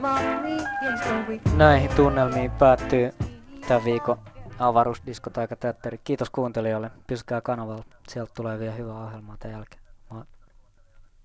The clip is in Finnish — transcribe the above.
Näihin tunnelmiin päättyy tämän viikon avaruusdiskotaikateatteri. Kiitos kuuntelijoille. Pysykää kanavalla. Sieltä tulee vielä hyvää ohjelmaa tämän jälkeen.